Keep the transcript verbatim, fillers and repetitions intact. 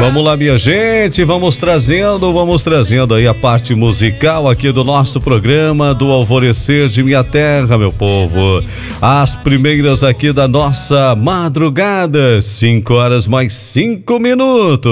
Vamos lá, minha gente, vamos trazendo, vamos trazendo aí a parte musical aqui do nosso programa do Alvorecer de Minha Terra, meu povo. As primeiras aqui da nossa madrugada, cinco horas mais cinco minutos.